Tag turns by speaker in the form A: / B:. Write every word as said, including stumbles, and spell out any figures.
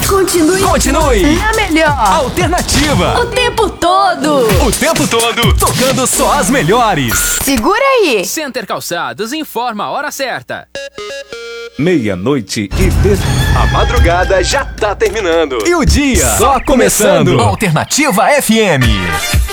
A: Continue.
B: Continue.
A: Na melhor.
B: Alternativa.
A: O tempo todo.
B: O tempo todo. Tocando só as melhores.
A: Segura aí.
C: Center Calçados informa a hora certa.
D: Meia-noite e dez.
B: A madrugada já tá terminando. E o dia só começando. Alternativa F M.